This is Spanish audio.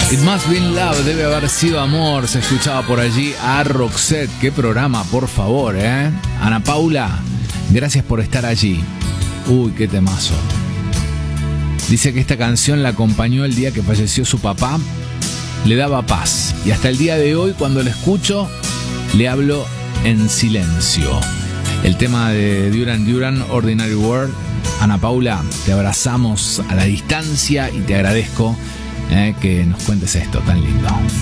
It Must Be Love, debe haber sido amor. Se escuchaba por allí a Roxette. Qué programa, por favor, ¿eh? Ana Paula, gracias por estar allí. Uy, qué temazo. Dice que esta canción la acompañó el día que falleció su papá. Le daba paz. Y hasta el día de hoy, cuando la escucho, le hablo en silencio. El tema de Duran Duran, Ordinary World. Ana Paula, te abrazamos a la distancia y te agradezco que nos cuentes esto tan lindo.